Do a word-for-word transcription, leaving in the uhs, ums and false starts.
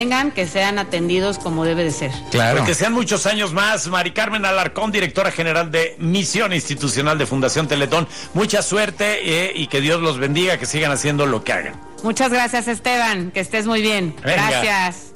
tengan, que sean atendidos como debe de ser. Claro. Pues que sean muchos años más. Mari Carmen Alarcón, directora general de Misión Institucional de Fundación Teletón. Mucha suerte eh, y que Dios los bendiga, que sigan haciendo lo que hagan. Muchas gracias, Esteban, que estés muy bien. Venga. Gracias.